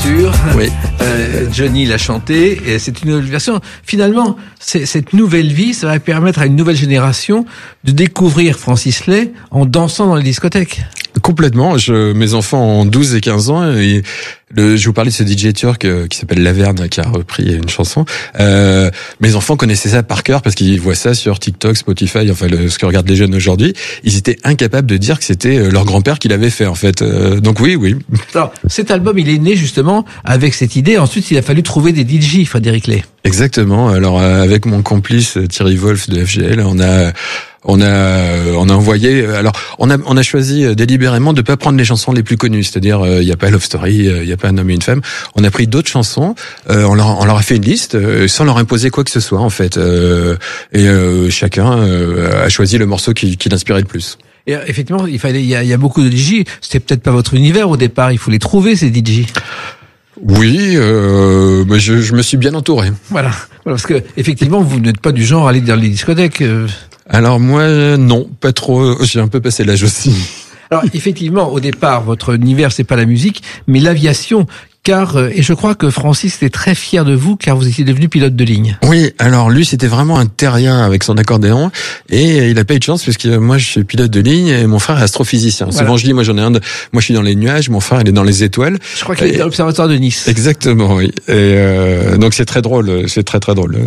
sûr. Oui. Johnny l'a chanté et c'est une nouvelle version. Finalement, cette nouvelle vie, ça va permettre à une nouvelle génération de découvrir Francis Lay en dansant dans les discothèques. Complètement. Mes enfants ont 12 et 15 ans et je vous parlais de ce DJ turc qui s'appelle Laverne qui a repris une chanson. Mes enfants connaissaient ça par cœur parce qu'ils voient ça sur TikTok, Spotify, enfin ce que regardent les jeunes aujourd'hui. Ils étaient incapables de dire que c'était leur grand-père qui l'avait fait en fait. Donc oui. Alors, cet album, il est né justement avec cette idée. Ensuite, il a fallu trouver des DJ, Frédéric Lay. Exactement. Alors avec mon complice Thierry Wolff de FGL, on a envoyé. Alors on a choisi délibérément de pas prendre les chansons les plus connues, c'est-à-dire il y a pas Love Story, il y a pas Un homme et une femme. On a pris d'autres chansons, on leur a fait une liste sans leur imposer quoi que ce soit en fait. Chacun a choisi le morceau qui l'inspirait le plus. Et effectivement, il y a beaucoup de DJ. C'était peut-être pas votre univers au départ. Il faut les trouver ces DJ. Oui, mais je me suis bien entouré. Voilà, parce que effectivement, vous n'êtes pas du genre à aller dans les discothèques. Alors moi, non, pas trop. J'ai un peu passé l'âge aussi. Alors effectivement, au départ, votre univers c'est pas la musique, mais l'aviation. Et je crois que Francis était très fier de vous car vous étiez devenu pilote de ligne. Oui, alors lui c'était vraiment un terrien avec son accordéon et il a pas eu de chance puisque moi je suis pilote de ligne et mon frère est astrophysicien. Voilà. Souvent je dis moi moi je suis dans les nuages, mon frère il est dans les étoiles. Je crois qu'il est à l'observatoire de Nice. Exactement, oui. Et donc c'est très drôle, c'est très drôle.